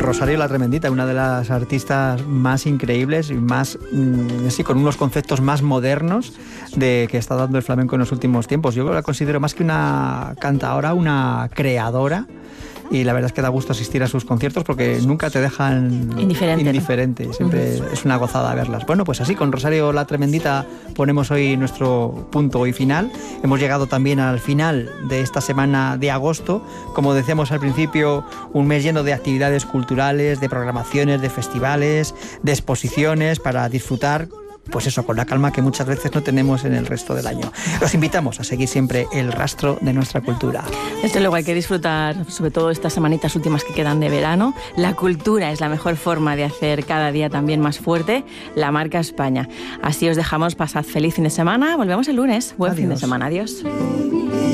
Rosario La Tremendita, una de las artistas más increíbles y más, así, con unos conceptos más modernos que está dando el flamenco en los últimos tiempos. Yo la considero más que una cantadora, una creadora. Y la verdad es que da gusto asistir a sus conciertos porque nunca te dejan indiferente. Siempre es una gozada verlas. Bueno, pues así, con Rosario La Tremendita ponemos hoy nuestro punto y final. Hemos llegado también al final de esta semana de agosto. Como decíamos al principio, un mes lleno de actividades culturales, de programaciones, de festivales, de exposiciones para disfrutar, pues eso, con la calma que muchas veces no tenemos en el resto del año. Los invitamos a seguir siempre el rastro de nuestra cultura. Desde luego hay que disfrutar, sobre todo estas semanitas últimas que quedan de verano. La cultura es la mejor forma de hacer cada día también más fuerte la marca España. Así os dejamos, pasad feliz fin de semana. Volvemos el lunes. Buen fin de semana. Adiós.